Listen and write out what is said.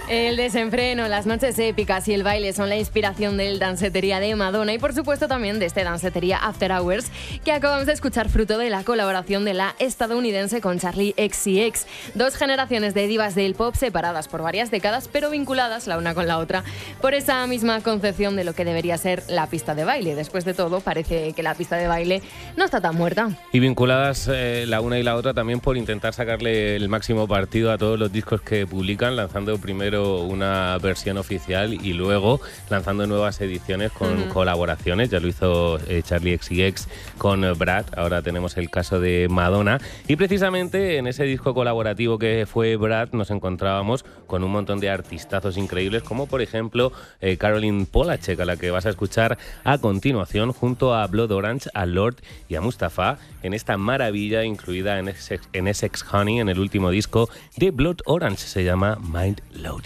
El desenfreno, las noches épicas y el baile son la inspiración del Dancetería de Madonna y por supuesto también de este Dancetería After Hours que acabamos de escuchar, fruto de la colaboración de la estadounidense con Charli XCX. Dos generaciones de divas del pop separadas por varias décadas pero vinculadas la una con la otra por esa misma concepción de lo que debería ser la pista de baile. Después de todo, parece que la pista de baile no está tan muerta. Y vinculadas la una y la otra también por intentar sacarle el máximo partido a todos los discos que publican, lanzando primero una versión oficial y luego lanzando nuevas ediciones con colaboraciones. Ya lo hizo Charli XCX con Brad, ahora tenemos el caso de Madonna. Y precisamente en ese disco colaborativo que fue Brad nos encontrábamos con un montón de artistazos increíbles, como por ejemplo Caroline Polachek, a la que vas a escuchar a continuación, junto a Blood Orange, a Lorde y a Mustafa, en esta maravilla incluida en Essex Honey, en el último disco de Blood Orange, se llama Mind Loaded.